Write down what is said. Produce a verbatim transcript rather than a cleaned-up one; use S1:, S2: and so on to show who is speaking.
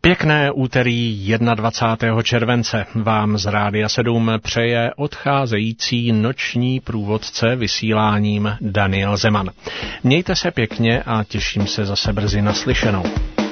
S1: Pěkné úterý dvacátého prvního července vám z Rádia sedm přeje odcházející noční průvodce vysíláním Daniel Zeman. Mějte se pěkně a těším se zase brzy naslyšenou.